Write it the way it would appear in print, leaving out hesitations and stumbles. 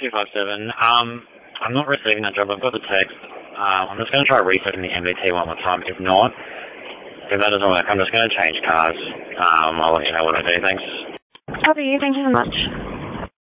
257. I'm not receiving that job. I've got the text. I'm just going to try resetting the MDT one more time. If that doesn't work, I'm just going to change cars. I'll let you know what I do. Thanks. Copy. Thank you so much.